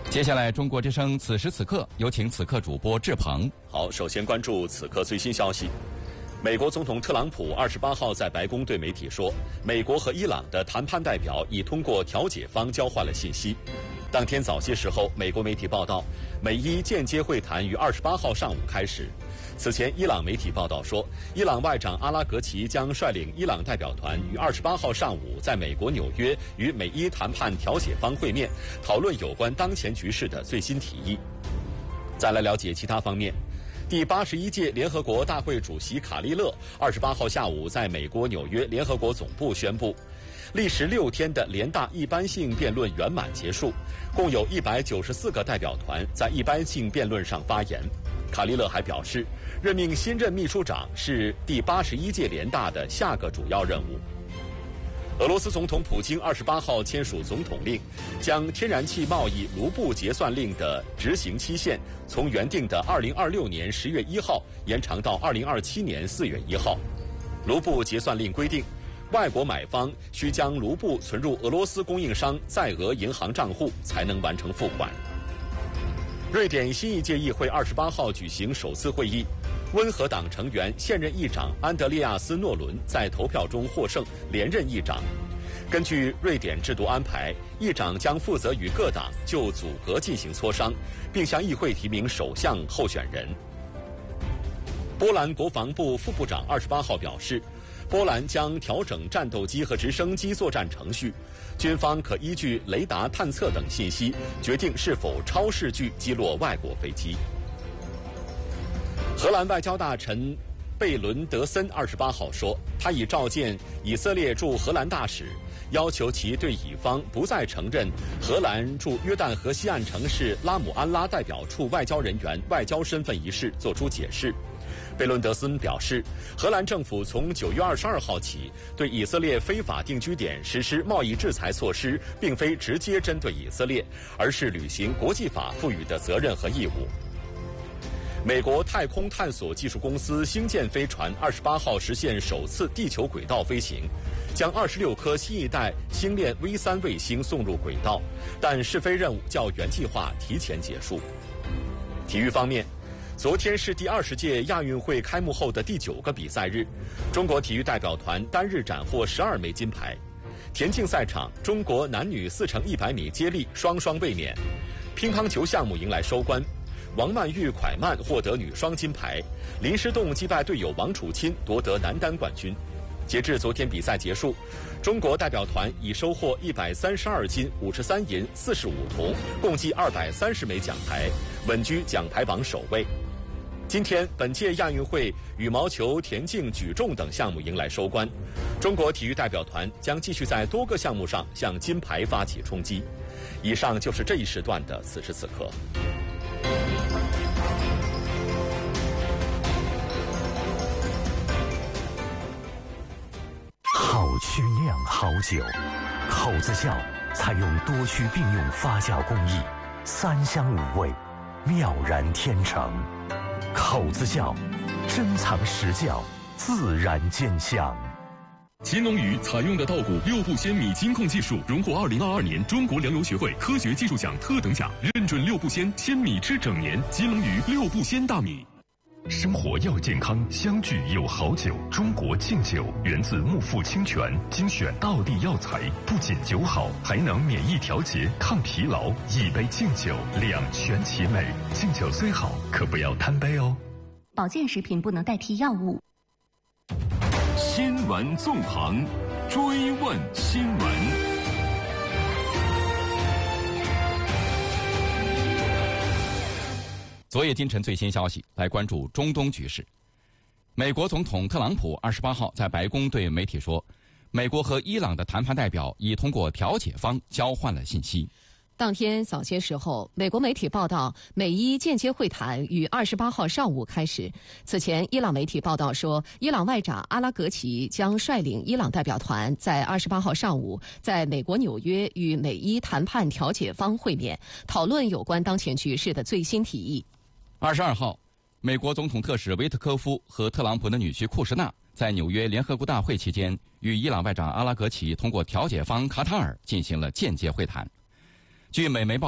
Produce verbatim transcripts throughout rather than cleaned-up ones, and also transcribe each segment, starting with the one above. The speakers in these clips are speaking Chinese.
接下来，中国之声此时此刻有请此刻主播志鹏。 好，首先关注此刻最新消息。美国总统特朗普二十八号在白宫对媒体说，美国和伊朗的谈判代表已通过调解方交换了信息。当天早些时候，美国媒体报道，美伊间接会谈于二十八号上午开始。此前，伊朗媒体报道说，伊朗外长阿拉格齐将率领伊朗代表团于二十八号上午在美国纽约与美伊谈判调解方会面，讨论有关当前局势的最新提议。再来了解其他方面。第八十一届联合国大会主席卡利勒二十八号下午在美国纽约联合国总部宣布，历时六天的联大一般性辩论圆满结束，共有一百九十四个代表团在一般性辩论上发言。卡利勒还表示，任命新任秘书长是第八十一届联大的下个主要任务。俄罗斯总统普京二十八号签署总统令，将天然气贸易卢布结算令的执行期限从原定的二零二六年十月一号延长到二零二七年四月一号。卢布结算令规定，外国买方需将卢布存入俄罗斯供应商在俄银行账户，才能完成付款。瑞典新一届议会二十八号举行首次会议，温和党成员现任议长安德烈亚斯·诺伦在投票中获胜，连任议长。根据瑞典制度安排，议长将负责与各党就组阁进行磋商，并向议会提名首相候选人。波兰国防部副部长二十八号表示，波兰将调整战斗机和直升机作战程序，军方可依据雷达探测等信息决定是否超视距击落外国飞机。荷兰外交大臣贝伦德森二十八号说，他已召见以色列驻荷兰大使，要求其对乙方不再承认荷兰驻约旦河西岸城市拉姆安拉代表处外交人员外交身份一事作出解释。贝伦德森表示，荷兰政府从九月二十二号起对以色列非法定居点实施贸易制裁措施，并非直接针对以色列，而是履行国际法赋予的责任和义务。美国太空探索技术公司星舰飞船二十八号实现首次地球轨道飞行，将二十六颗新一代星链 V 三 卫星送入轨道，但试飞任务较原计划提前结束。体育方面，昨天是第二十届亚运会开幕后的第九个比赛日，中国体育代表团单日斩获十二枚金牌。田径赛场，中国男女四乘一百米接力双双卫冕。乒乓球项目迎来收官，王曼玉蒯曼获得女双金牌，林诗栋击败队友王楚钦夺得男单冠军。截至昨天比赛结束，中国代表团已收获一百三十二金、五十三银、四十五铜，共计二百三十枚奖牌，稳居奖牌榜首位。今天，本届亚运会羽毛球、田径、举重等项目迎来收官，中国体育代表团将继续在多个项目上向金牌发起冲击。以上就是这一时段的此时此刻。 好曲酿好酒，口子窖采用多区并用发酵工艺，三香五味，妙然天成。口子窖，珍藏实窖，自然见香。 乾隆鱼采用的稻谷六步鲜米金控技术，荣获二零二二年中国粮油学会科学技术奖特等奖，认准六步鲜鲜米吃整年。乾隆鱼六步鲜大米。 生活要健康，相聚有好酒。中国敬酒源自木富清泉，精选道地药材，不仅酒好，还能免疫调节、抗疲劳。一杯敬酒，两全其美。敬酒虽好，可不要贪杯哦。 保健食品不能代替药物。 新闻纵横，追问新闻。 昨夜今晨最新消息，来关注中东局势。美国总统特朗普二十八号在白宫对媒体说，美国和伊朗的谈判代表已通过调解方交换了信息。 当天早些时候，美国媒体报道，美伊间接会谈于二十八号上午开始。此前，伊朗媒体报道说，伊朗外长阿拉格齐将率领伊朗代表团在二十八号上午在美国纽约与美伊谈判调解方会面，讨论有关当前局势的最新提议。 二十二号，美国总统特使维特科夫和特朗普的女婿库什纳在纽约联合国大会期间，与伊朗外长阿拉格齐通过调解方卡塔尔进行了间接会谈。据美媒报道，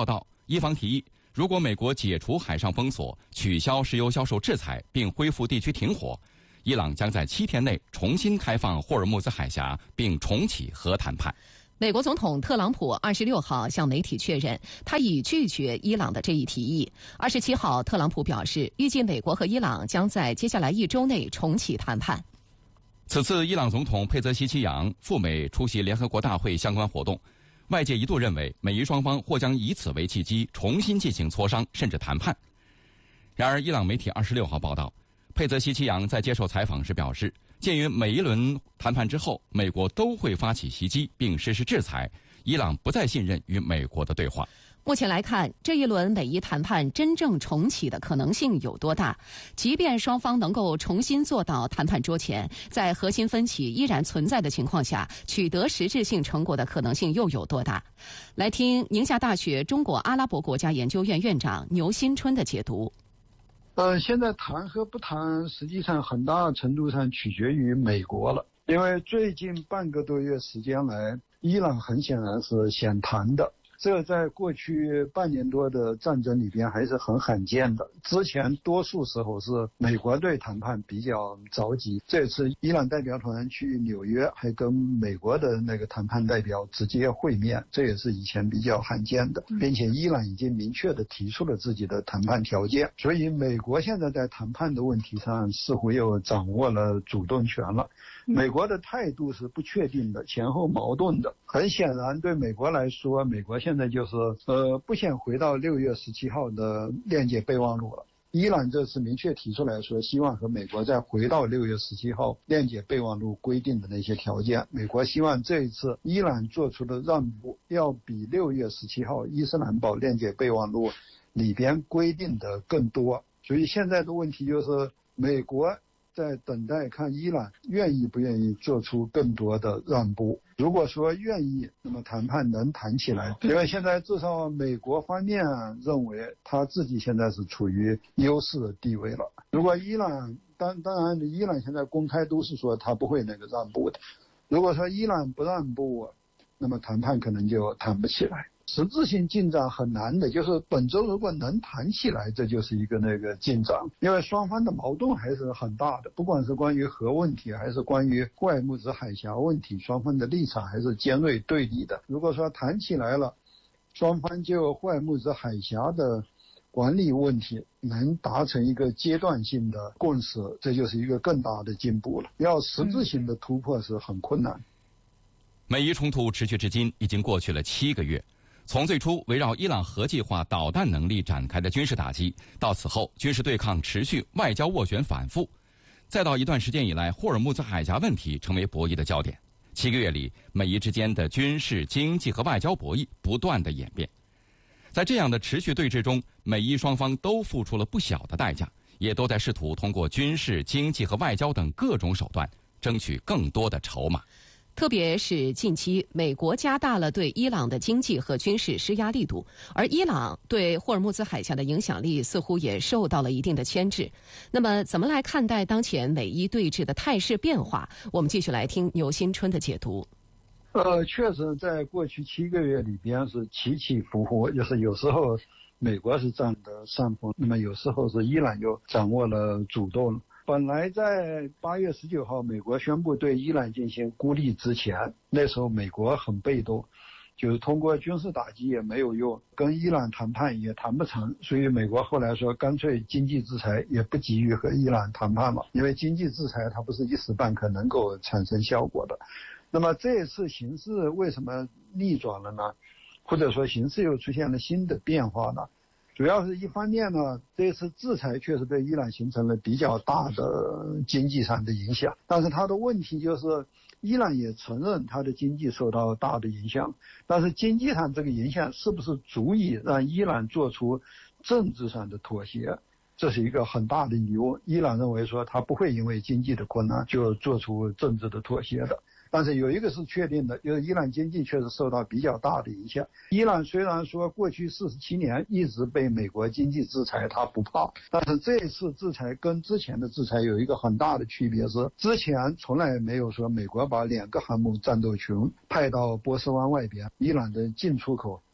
伊方提议，如果美国解除海上封锁、取消石油销售制裁并恢复地区停火，伊朗将在七天内重新开放霍尔木兹海峡，并重启核谈判。 美国总统特朗普二十六号向媒体确认，他已拒绝伊朗的这一提议。二十七号，特朗普表示，预计美国和伊朗将在接下来一周内重启谈判。 此次伊朗总统佩泽西奇扬赴美出席联合国大会相关活动，外界一度认为美伊双方或将以此为契机重新进行磋商甚至谈判。然而，伊朗媒体二十六号报道，佩泽西奇扬在接受采访时表示，鉴于每一轮谈判之后，美国都会发起袭击并实施制裁，伊朗不再信任与美国的对话。 目前来看，这一轮美伊谈判真正重启的可能性有多大？即便双方能够重新坐到谈判桌前，在核心分歧依然存在的情况下，取得实质性成果的可能性又有多大？来听宁夏大学中国阿拉伯国家研究院院长牛新春的解读。 呃，现在谈和不谈，实际上很大程度上取决于美国了。因为最近半个多月时间来，伊朗很显然是想谈的，这在过去半年多的战争里边还是很罕见的。之前多数时候是美国对谈判比较着急，这次伊朗代表团去纽约还跟美国的那个谈判代表直接会面，这也是以前比较罕见的，并且伊朗已经明确的提出了自己的谈判条件，所以美国现在在谈判的问题上似乎又掌握了主动权了。美国的态度是不确定的，前后矛盾的。很显然，对美国来说，美国现在就是呃不想回到六月十七号的链接备忘录了。伊朗这次明确提出来说，希望和美国再回到六月十七号链接备忘录规定的那些条件。美国希望这一次伊朗做出的让步要比六月十七号伊斯兰堡链接备忘录里边规定的更多。所以现在的问题就是美国在等待看伊朗愿意不愿意做出更多的让步。如果说愿意，那么谈判能谈起来，因为现在至少美国方面认为他自己现在是处于优势的地位了。如果伊朗当当然伊朗现在公开都是说他不会那个让步的，如果说伊朗不让步，那么谈判可能就谈不起来。实质性进展很难的，就是本周如果能谈起来，这就是一个那个进展，因为双方的矛盾还是很大的，不管是关于核问题还是关于霍尔木兹海峡问题，双方的立场还是尖锐对立的。如果说谈起来了，双方就霍尔木兹海峡的管理问题能达成一个阶段性的共识，这就是一个更大的进步了。要实质性的突破是很困难。 美伊冲突持续至今已经过去了七个月。从最初围绕伊朗核计划导弹能力展开的军事打击，到此后军事对抗持续，外交斡旋反复，再到一段时间以来霍尔木兹海峡问题成为博弈的焦点。七个月里，美伊之间的军事、经济和外交博弈不断的演变。在这样的持续对峙中，美伊双方都付出了不小的代价，也都在试图通过军事、经济和外交等各种手段争取更多的筹码。 特别是近期，美国加大了对伊朗的经济和军事施压力度，而伊朗对霍尔木兹海峡的影响力似乎也受到了一定的牵制。那么，怎么来看待当前美伊对峙的态势变化？我们继续来听牛新春的解读。 呃，确实，在过去七个月里边是起起伏伏，就是有时候美国是占的上风，那么有时候是伊朗又掌握了主动。本来在八月十九号美国宣布对伊朗进行孤立之前，那时候美国很被动，就是通过军事打击也没有用，跟伊朗谈判也谈不成，所以美国后来说干脆经济制裁也不急于和伊朗谈判了，因为经济制裁它不是一时半刻能够产生效果的。那么这次形势为什么逆转了呢？或者说形势又出现了新的变化呢？主要是一方面呢，这次制裁确实对伊朗形成了比较大的经济上的影响，但是它的问题就是伊朗也承认它的经济受到大的影响，但是经济上这个影响是不是足以让伊朗做出政治上的妥协，这是一个很大的疑问。伊朗认为说它不会因为经济的困难就做出政治的妥协的。但是有一个是确定的，就是伊朗经济确实受到比较大的影响。伊朗虽然说过去四十七年一直被美国经济制裁，它不怕，但是这次制裁跟之前的制裁有一个很大的区别，是之前从来没有说美国把两个航母战斗群派到波斯湾外边，伊朗的进出口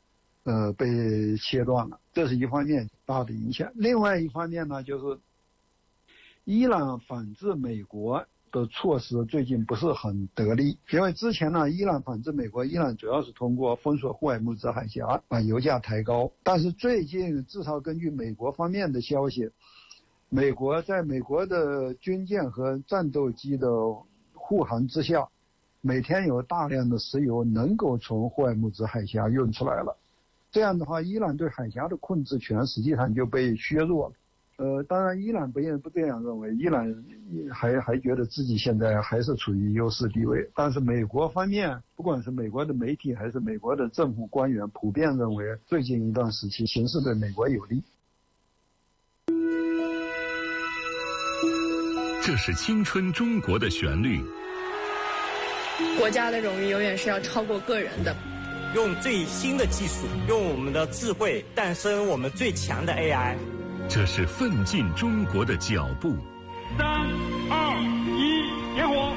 呃被切断了，这是一方面大的影响。另外一方面呢，就是伊朗反制美国的措施最近不是很得力，因为之前呢，伊朗反制美国，伊朗主要是通过封锁霍尔木兹海峡把油价抬高。但是最近至少根据美国方面的消息，美国在美国的军舰和战斗机的护航之下，每天有大量的石油能够从霍尔木兹海峡运出来了。这样的话，伊朗对海峡的控制权实际上就被削弱了。呃，当然，伊朗不也不这样认为，伊朗还还觉得自己现在还是处于优势地位。但是美国方面，不管是美国的媒体还是美国的政府官员，普遍认为最近一段时期形势对美国有利。 这是青春中国的旋律。 国家的荣誉永远是要超过个人的。 用最新的技术，用我们的智慧诞生我们最强的 A I。 这是奋进中国的脚步。 三二一，点火！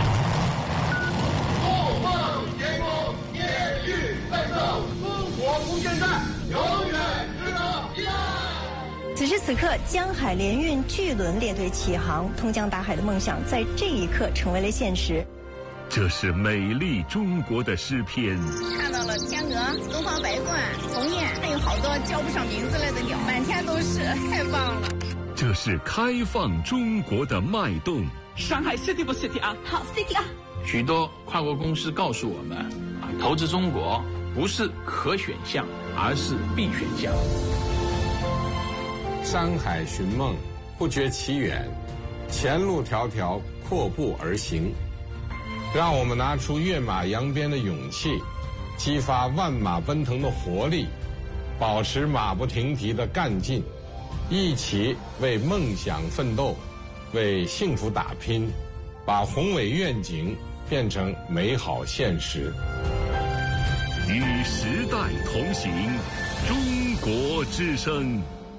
共创天空，业余奋斗，中国无限战，永远值得期待。 此时此刻，江海联运巨轮列队起航，通江达海的梦想在这一刻成为了现实。 这是美丽中国的诗篇。 看到了天鹅、东方白鹳、鸿雁，还有好多叫不上名字来的鸟，满天都是，太棒了。 这是开放中国的脉动。 上海 City 不 City 啊？ 好 City 啊！ 许多跨国公司告诉我们，啊，投资中国不是可选项，而是必选项。 山海寻梦，不觉其远，前路迢迢，阔步而行。让我们拿出跃马扬鞭的勇气，激发万马奔腾的活力，保持马不停蹄的干劲，一起为梦想奋斗，为幸福打拼，把宏伟愿景变成美好现实。 与时代同行，中国之声。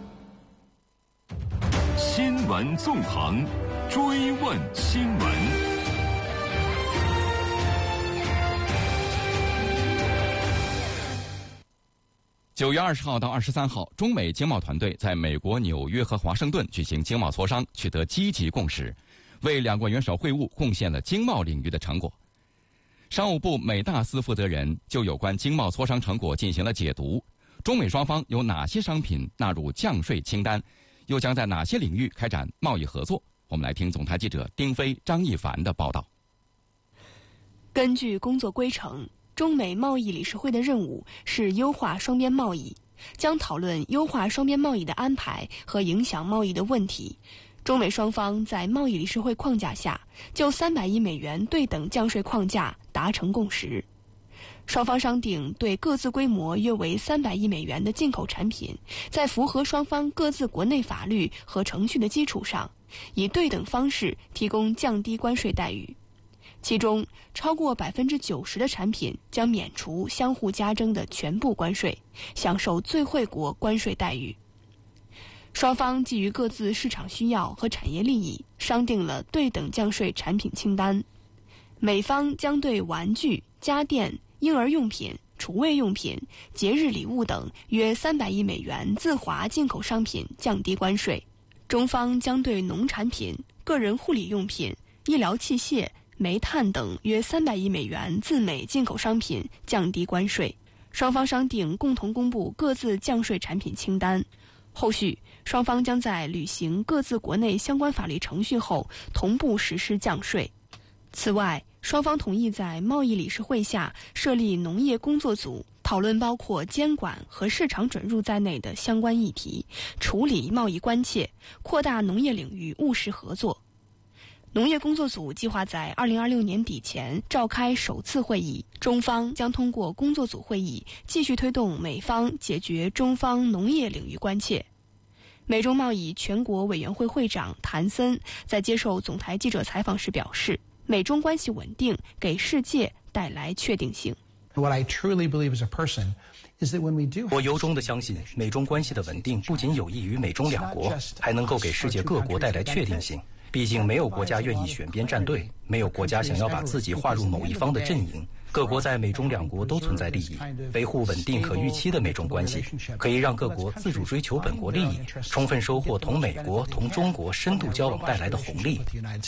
新闻纵横，追问新闻。 九月二十号到二十三号，中美经贸团队在美国纽约和华盛顿举行经贸磋商，取得积极共识，为两国元首会晤贡献了经贸领域的成果。商务部美大司负责人就有关经贸磋商成果进行了解读，中美双方有哪些商品纳入降税清单，又将在哪些领域开展贸易合作？我们来听总台记者丁飞、张一凡的报道。 根据工作规程，中美贸易理事会的任务是优化双边贸易，将讨论优化双边贸易的安排和影响贸易的问题。中美双方在贸易理事会框架下，就三百亿美元对等降税框架达成共识。双方商定对各自规模约为三百亿美元的进口产品，在符合双方各自国内法律和程序的基础上，以对等方式提供降低关税待遇。其中，超过百分之九十的产品将免除相互加征的全部关税，享受最惠国关税待遇。双方基于各自市场需要和产业利益，商定了对等降税产品清单。美方将对玩具、家电、婴儿用品、厨卫用品、节日礼物等约三百亿美元自华进口商品降低关税。中方将对农产品、个人护理用品、医疗器械、煤炭等约三百亿美元自美进口商品降低关税。双方商定共同公布各自降税产品清单。后续双方将在履行各自国内相关法律程序后同步实施降税。此外，双方同意在贸易理事会下设立农业工作组，讨论包括监管和市场准入在内的相关议题，处理贸易关切，扩大农业领域务实合作。农业工作组计划在二零二六年底前召开首次会议，中方将通过工作组会议继续推动美方解决中方农业领域关切。美中贸易全国委员会会长谭森在接受总台记者采访时表示，美中关系稳定给世界带来确定性。 What I truly believe as a person is that when we do， 我由衷地相信，美中关系的稳定不仅有益于美中两国，还能够给世界各国带来确定性。毕竟没有国家愿意选边站队，没有国家想要把自己划入某一方的阵营， 各国在美中两国都存在利益，维护稳定可预期的美中关系，可以让各国自主追求本国利益，充分收获同美国、同中国深度交往带来的红利。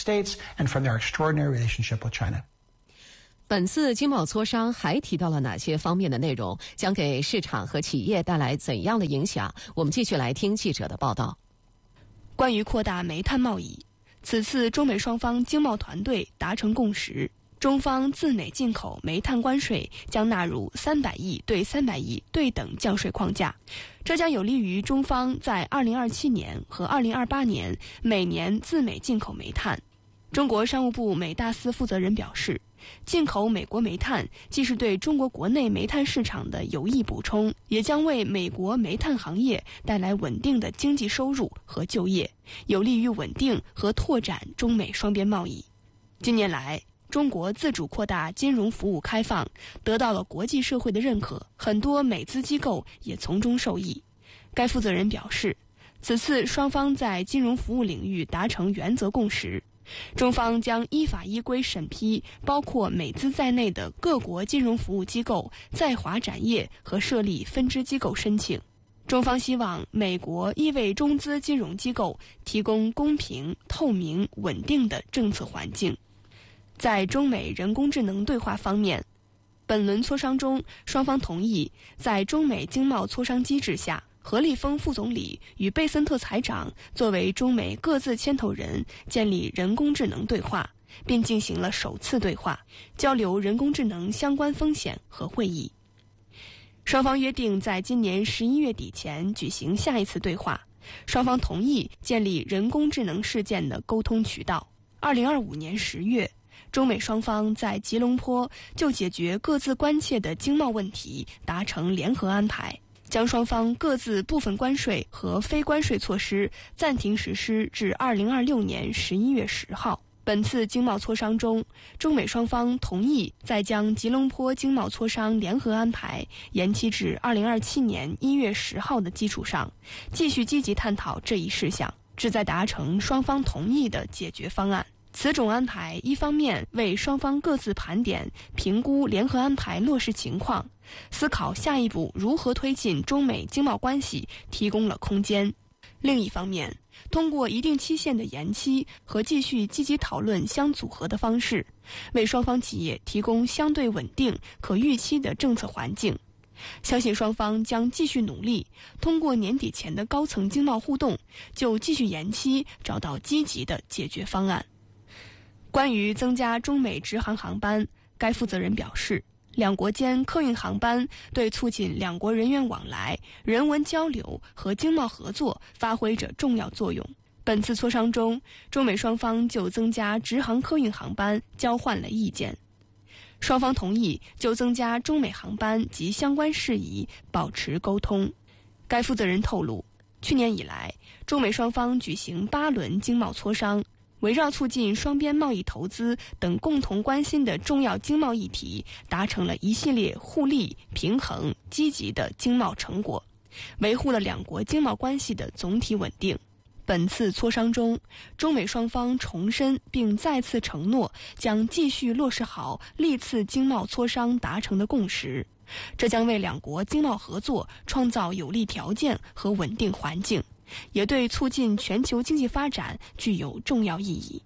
本次经贸磋商还提到了哪些方面的内容，将给市场和企业带来怎样的影响？我们继续来听记者的报道。 关于扩大煤炭贸易，此次中美双方经贸团队达成共识，中方自美进口煤炭关税将纳入三百亿对三百亿对等降税框架，这将有利于中方在二零二七年和二零二八年每年自美进口煤炭。中国商务部美大司负责人表示，进口美国煤炭既是对中国国内煤炭市场的有益补充，也将为美国煤炭行业带来稳定的经济收入和就业，有利于稳定和拓展中美双边贸易。近年来，中国自主扩大金融服务开放，得到了国际社会的认可，很多美资机构也从中受益。该负责人表示，此次双方在金融服务领域达成原则共识，中方将依法依规审批包括美资在内的各国金融服务机构在华展业和设立分支机构申请。中方希望美国亦为中资金融机构提供公平、透明、稳定的政策环境。在中美人工智能对话方面，本轮磋商中，双方同意在中美经贸磋商机制下，何立峰副总理与贝森特财长作为中美各自牵头人建立人工智能对话，并进行了首次对话，交流人工智能相关风险和会议。双方约定在今年十一月底前举行下一次对话，双方同意建立人工智能事件的沟通渠道。二零二五年十月，中美双方在吉隆坡就解决各自关切的经贸问题达成联合安排，将双方各自部分关税和非关税措施暂停实施至二零二六年十一月十号。本次经贸磋商中，中美双方同意再将吉隆坡经贸磋商联合安排延期至二零二七年一月十号的基础上，继续积极探讨这一事项，旨在达成双方同意的解决方案。此种安排一方面为双方各自盘点、评估联合安排落实情况，思考下一步如何推进中美经贸关系提供了空间；另一方面，通过一定期限的延期和继续积极讨论相组合的方式，为双方企业提供相对稳定、可预期的政策环境。相信双方将继续努力，通过年底前的高层经贸互动，就继续延期找到积极的解决方案。关于增加中美直航航班，该负责人表示，两国间客运航班对促进两国人员往来、人文交流和经贸合作发挥着重要作用。本次磋商中，中美双方就增加直航客运航班交换了意见，双方同意就增加中美航班及相关事宜保持沟通。该负责人透露，去年以来，中美双方举行八轮经贸磋商，围绕促进双边贸易投资等共同关心的重要经贸议题，达成了一系列互利、平衡、积极的经贸成果，维护了两国经贸关系的总体稳定。本次磋商中，中美双方重申并再次承诺将继续落实好历次经贸磋商达成的共识，这将为两国经贸合作创造有利条件和稳定环境，也对促进全球经济发展具有重要意义。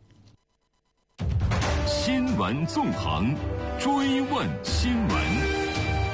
新闻纵横，追问新闻。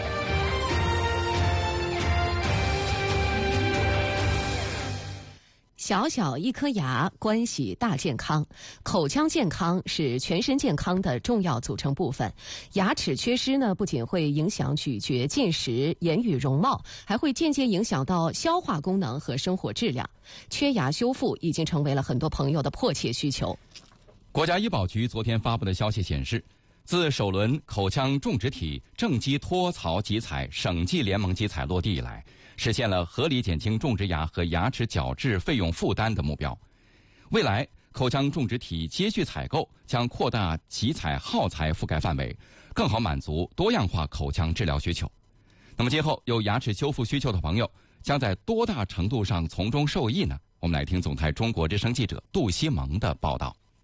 小小一颗牙，关系大健康。口腔健康是全身健康的重要组成部分。牙齿缺失呢，不仅会影响咀嚼、进食、言语容貌，还会间接影响到消化功能和生活质量。缺牙修复已经成为了很多朋友的迫切需求。 国家医保局昨天发布的消息显示，自首轮口腔种植体正畸脱槽集采省际联盟集采落地以来，实现了合理减轻种植牙和牙齿矫治费用负担的目标。未来，口腔种植体接续采购将扩大集采耗材覆盖范围，更好满足多样化口腔治疗需求。那么今后有牙齿修复需求的朋友将在多大程度上从中受益呢？我们来听总台中国之声记者杜西蒙的报道。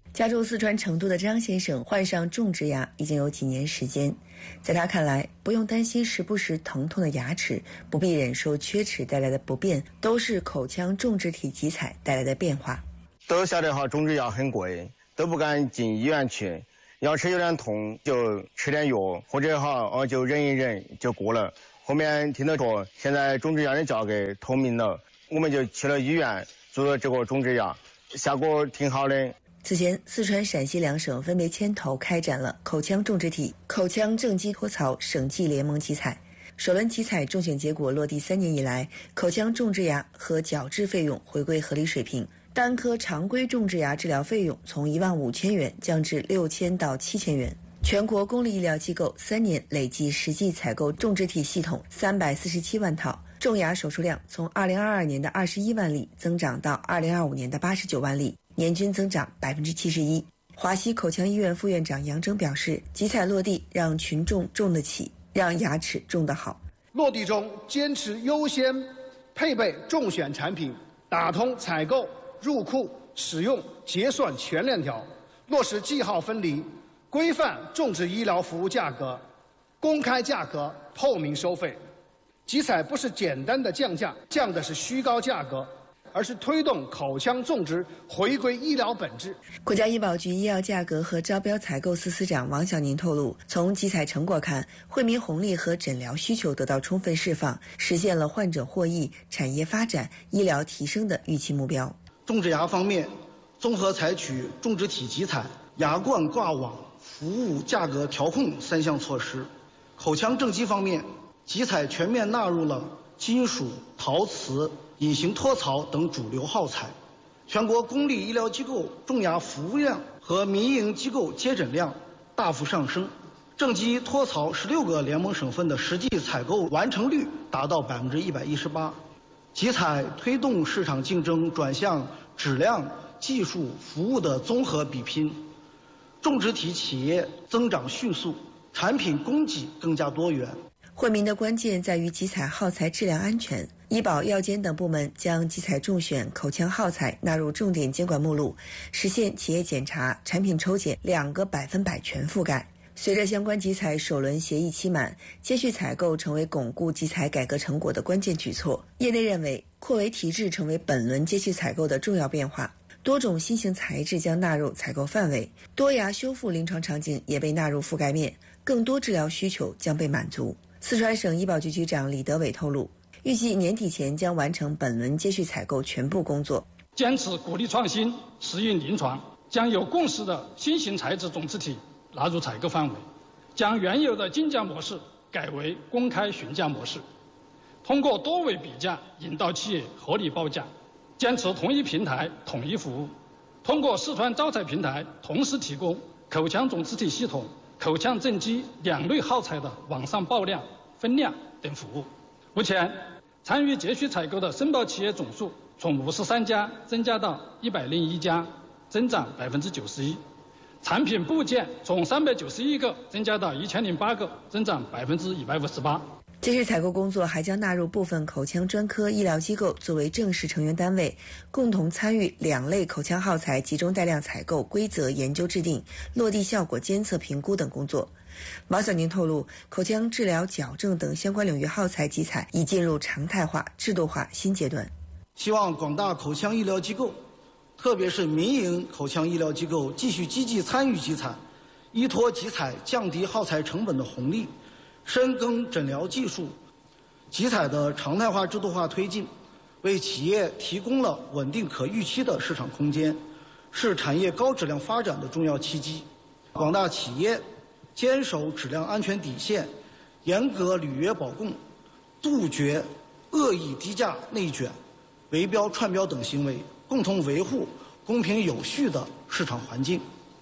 家住四川成都的张先生患上种植牙已经有几年时间，在他看来，不用担心时不时疼痛的牙齿，不必忍受缺齿带来的不便，都是口腔种植体集采带来的变化。 都晓得哈，种植牙很贵，都不敢进医院去，牙齿有点痛就吃点药，或者哈哦就忍一忍就过了。后面听到说现在种植牙的价格透明了，我们就去了医院做了这个种植牙，效果挺好的。 此前，四川、陕西两省分别牵头开展了口腔种植体、口腔正畸托槽省际联盟集采。首轮集采中选结果落地三年以来，口腔种植牙和矫治费用回归合理水平，单颗常规种植牙治疗费用从一万五千元降至六千到七千元。全国公立医疗机构三年累计实际采购种植体系统三百四十七万套，种牙手术量从二零二二年的二十一万例增长到二零二五年的八十九万例。年均增长百分之七十一。华西口腔医院副院长杨征表示，集采落地让群众种得起，让牙齿种得好。 落地中坚持优先配备中选产品，打通采购、入库、使用、结算全链条，落实记号分离，规范种植医疗服务价格，公开价格，透明收费。集采不是简单的降价，降的是虚高价格，而是推动口腔种植回归医疗本质。 国家医保局医药价格和招标采购司司长王小宁透露，从集采成果看，惠民红利和诊疗需求得到充分释放，实现了患者获益、产业发展、医疗提升的预期目标。 种植牙方面，综合采取种植体集采、牙冠挂网、服务价格调控三项措施。口腔正畸方面，集采全面纳入了金属、陶瓷、隐形托槽等主流耗材，全国公立医疗机构种牙服务量和民营机构接诊量大幅上升，正畸托槽十六个联盟省份的实际采购完成率达到百分之一百一十八。集采推动市场竞争转向质量、技术、服务的综合比拼，种植体企业增长迅速，产品供给更加多元。 惠民的关键在于集采耗材质量安全。医保、药监等部门将集采中选口腔耗材纳入重点监管目录，实现企业检查、产品抽检两个百分百全覆盖。随着相关集采首轮协议期满，接续采购成为巩固集采改革成果的关键举措。业内认为，扩围提质成为本轮接续采购的重要变化。多种新型材质将纳入采购范围，多牙修复临床场景也被纳入覆盖面，更多治疗需求将被满足。四川省医保局局长李德伟透露，预计年底前将完成本轮接续采购全部工作。 坚持鼓励创新、适应临床，将有共识的新型材质种植体纳入采购范围，将原有的竞价模式改为公开询价模式，通过多维比价引导企业合理报价，坚持统一平台、统一服务，通过四川招采平台同时提供口腔种植体系统、口腔正畸两类耗材的网上报量、分量等服务。目前，参与接续采购的申报企业总数从五十三家增加到一百零一家，增长百分之九十一；产品部件从三百九十一个增加到一千零八个，增长百分之一百五十八。 接续采购工作还将纳入部分口腔专科医疗机构作为正式成员单位，共同参与两类口腔耗材集中带量采购规则研究制定、落地效果监测评估等工作。王小宁透露，口腔治疗、矫正等相关领域耗材集采已进入常态化、制度化新阶段。 希望广大口腔医疗机构，特别是民营口腔医疗机构，继续积极参与集采，依托集采降低耗材成本的红利，深耕诊疗技术，集采的常态化、制度化推进，为企业提供了稳定可预期的市场空间，是产业高质量发展的重要契机。广大企业坚守质量安全底线，严格履约保供，杜绝恶意低价内卷、围标串标等行为，共同维护公平有序的市场环境。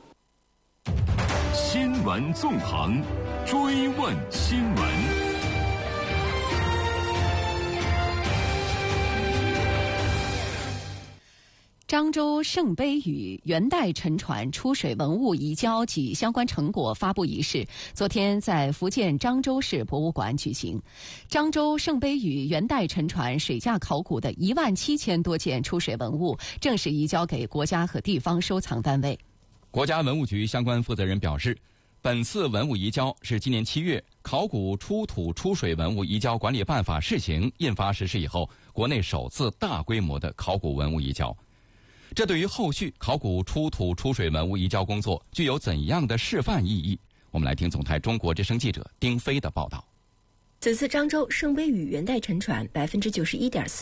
新闻纵横，追问新闻。 漳州圣杯屿元代沉船出水文物移交及相关成果发布仪式，昨天在福建漳州市博物馆举行。漳州圣杯屿元代沉船水架考古的一万七千多件出水文物正式移交给国家和地方收藏单位。 国家文物局相关负责人表示，本次文物移交是今年七月考古出土出水文物移交管理办法试行印发实施以后，国内首次大规模的考古文物移交。这对于后续考古出土出水文物移交工作具有怎样的示范意义？我们来听总台中国之声记者丁飞的报道。 此次漳州圣杯屿元代沉船百分之九十一点四